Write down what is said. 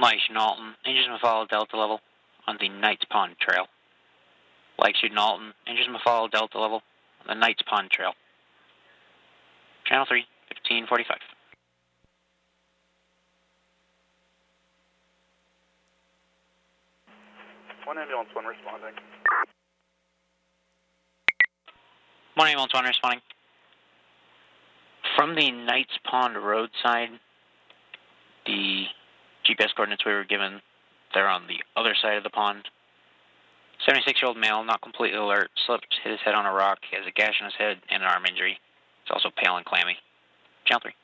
Mike Alton, engines Mafala Delta level on the Knights Pond Trail. Like shooting Alton, engines Mafala Delta level on the Knights Pond Trail. Channel 3, 1545. One ambulance, one responding. One ambulance, one responding. From the Knights Pond roadside, the GPS coordinates we were given, they're on the other side of the pond. 76-year-old male, not completely alert, slipped, hit his head on a rock. He has a gash on his head and an arm injury. He's also pale and clammy. Channel 3.